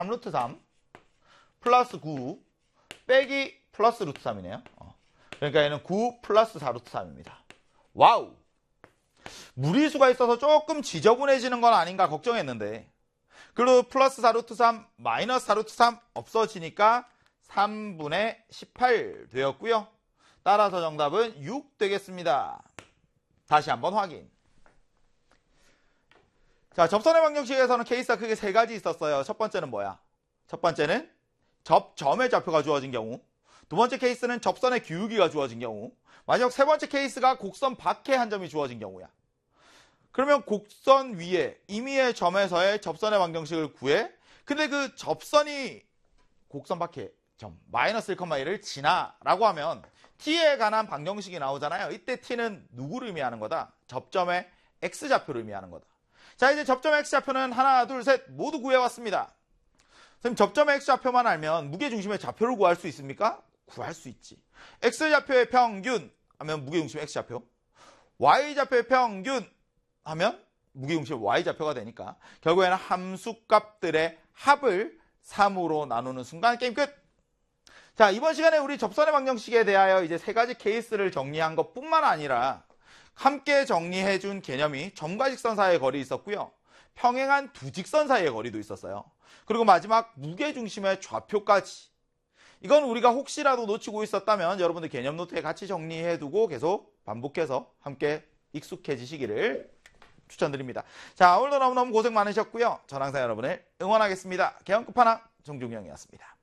3루트 3 플러스 9 빼기 플러스 루트 3이네요. 그러니까 얘는 9 플러스 4루트 3입니다. 와우! 무리수가 있어서 조금 지저분해지는 건 아닌가 걱정했는데 그리고 플러스 4루트 3 마이너스 4루트 3 없어지니까 3분의 18 되었고요. 따라서 정답은 6 되겠습니다. 다시 한번 확인. 자, 접선의 방정식에서는 케이스가 크게 세 가지 있었어요. 첫 번째는 뭐야? 첫 번째는 접점의 좌표가 주어진 경우, 두 번째 케이스는 접선의 기울기가 주어진 경우, 마지막 세 번째 케이스가 곡선 밖에 한 점이 주어진 경우야. 그러면 곡선 위에 임의의 점에서의 접선의 방정식을 구해. 근데 그 접선이 곡선 밖에 점 마이너스 1,1을 지나 라고 하면 t에 관한 방정식이 나오잖아요. 이때 t는 누구를 의미하는 거다? 접점의 x좌표를 의미하는 거다. 자, 이제 접점의 x좌표는 하나, 둘, 셋 모두 구해왔습니다. 선생님, 접점의 x좌표만 알면 무게중심의 좌표를 구할 수 있습니까? 구할 수 있지. x좌표의 평균 하면 무게중심의 x좌표, y좌표의 평균 하면 무게중심의 y좌표가 되니까 결국에는 함수값들의 합을 3으로 나누는 순간 게임 끝! 자, 이번 시간에 우리 접선의 방정식에 대하여 이제 세 가지 케이스를 정리한 것뿐만 아니라 함께 정리해준 개념이 점과 직선 사이의 거리 있었고요. 평행한 두 직선 사이의 거리도 있었어요. 그리고 마지막 무게중심의 좌표까지. 이건 우리가 혹시라도 놓치고 있었다면 여러분들 개념 노트에 같이 정리해두고 계속 반복해서 함께 익숙해지시기를 추천드립니다. 자, 오늘도 너무너무 고생 많으셨고요. 전 항상 여러분을 응원하겠습니다. 개헌 끝판왕 정중영이었습니다.